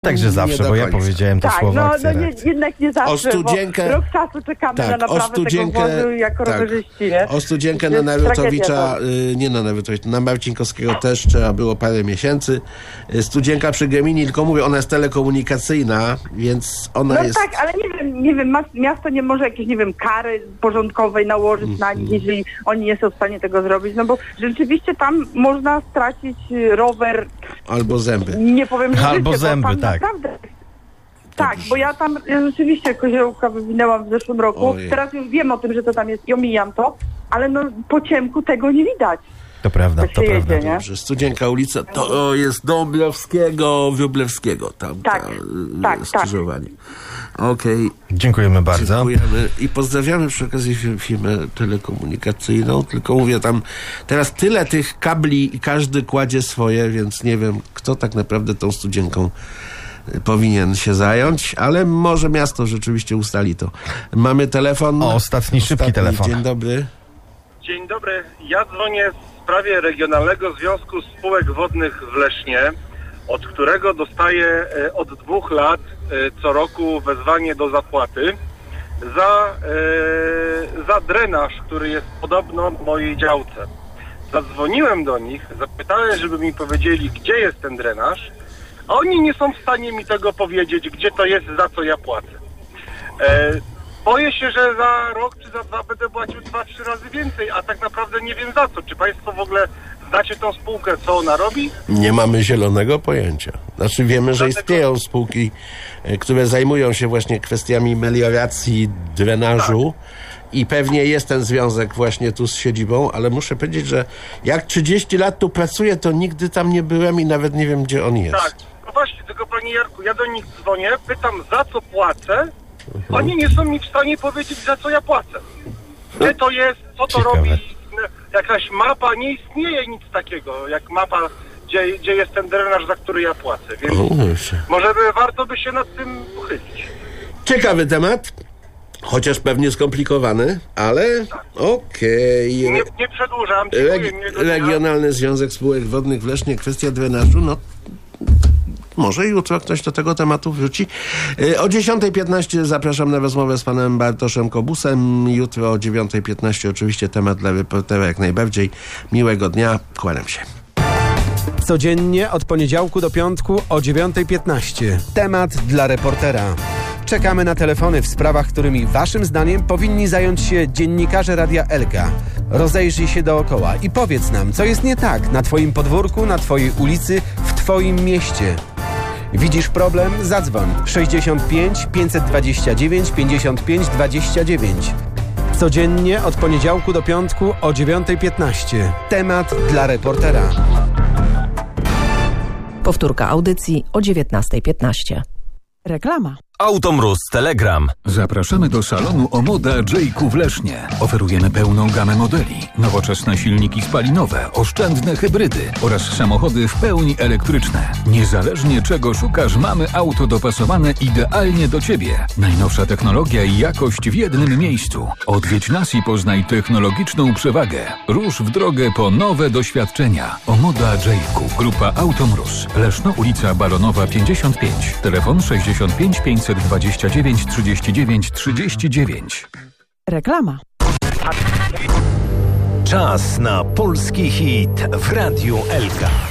Także zawsze, bo ja powiedziałem te słowa. Jednak nie zawsze, o studzienkę, bo rok czasu czekamy na naprawę tego wozu jako rowerzyści, nie? O studzienkę na Narutowicza, nie na Narutowicza, na Marcinkowskiego też trzeba było parę miesięcy. Studzienka przy Gemini, tylko mówię, ona jest telekomunikacyjna, więc ona jest... No tak, ale nie wiem, miasto nie może jakieś, kary porządkowej nałożyć na nich, jeżeli oni nie są w stanie tego zrobić, no bo rzeczywiście tam można stracić rower... Albo zęby. Nie powiem, że albo życie, zęby, tak. Naprawdę... Tak, bo ja rzeczywiście koziołka wywinęłam w zeszłym roku. Ojej. Teraz już wiem o tym, że to tam jest i omijam to, ale po ciemku tego nie widać. To prawda, to prawda. Jedzie, nie? Dobrze, Studzienka ulica, to jest Dąbrowskiego, Wróblewskiego, tam tak. skrzyżowanie. Okej. Dziękujemy bardzo. Dziękujemy i pozdrawiamy przy okazji firmę telekomunikacyjną, tylko mówię, tam teraz tyle tych kabli i każdy kładzie swoje, więc nie wiem, kto tak naprawdę tą Studzienką powinien się zająć, ale może miasto rzeczywiście ustali to. Mamy telefon. Ostatni szybki telefon. Dzień dobry. Dzień dobry. Ja dzwonię w sprawie Regionalnego Związku Spółek Wodnych w Lesznie, od którego dostaję od 2 lat co roku wezwanie do zapłaty za drenaż, który jest podobno w mojej działce. Zadzwoniłem do nich, zapytałem, żeby mi powiedzieli, gdzie jest ten drenaż, a oni nie są w stanie mi tego powiedzieć, gdzie to jest, za co ja płacę. Boję się, że za rok czy za 2 będę płacił 2-3 razy więcej, a tak naprawdę nie wiem za co. Czy państwo w ogóle znacie tą spółkę, co ona robi? Nie mamy zielonego pojęcia. Znaczy wiemy, że istnieją spółki, które zajmują się właśnie kwestiami melioracji, drenażu i pewnie jest ten związek właśnie tu z siedzibą, ale muszę powiedzieć, że jak 30 lat tu pracuję, to nigdy tam nie byłem i nawet nie wiem, gdzie on jest. Tak, no właśnie, tylko panie Jarku, ja do nich dzwonię, pytam, za co płacę. Oni nie są mi w stanie powiedzieć, za co ja płacę. Gdzie to jest, co to Ciekawe. robi, jakaś mapa, nie istnieje nic takiego, jak mapa, gdzie jest ten drenaż, za który ja płacę. Więc może warto by się nad tym pochylić. Ciekawy temat, chociaż pewnie skomplikowany, ale okej. Nie przedłużam. Dziękuję, miłego dnia. Regionalny Związek Spółek Wodnych w Lesznie, kwestia drenażu, może jutro ktoś do tego tematu wróci. O 10:15 zapraszam na rozmowę z panem Bartoszem Kobusem. Jutro o 9:15 oczywiście temat dla reportera jak najbardziej. Miłego dnia. Kłaniam się. Codziennie od poniedziałku do piątku o 9:15. Temat dla reportera. Czekamy na telefony w sprawach, którymi waszym zdaniem powinni zająć się dziennikarze Radia Elka. Rozejrzyj się dookoła i powiedz nam, co jest nie tak na twoim podwórku, na twojej ulicy, w twoim mieście. Widzisz problem? Zadzwoń 65 529 55 29. Codziennie od poniedziałku do piątku o 9:15. Temat dla reportera. Powtórka audycji o 19:15. Reklama. Automróz Telegram. Zapraszamy do salonu Omoda J.Q. w Lesznie. Oferujemy pełną gamę modeli, nowoczesne silniki spalinowe, oszczędne hybrydy oraz samochody w pełni elektryczne. Niezależnie czego szukasz, mamy auto dopasowane idealnie do Ciebie. Najnowsza technologia i jakość w jednym miejscu. Odwiedź nas i poznaj technologiczną przewagę. Rusz w drogę po nowe doświadczenia. Omoda J.Q. Grupa Automróz. Leszno, ulica Balonowa 55. Telefon 65 529 39 39. Reklama. Czas na polski hit w Radiu Elka.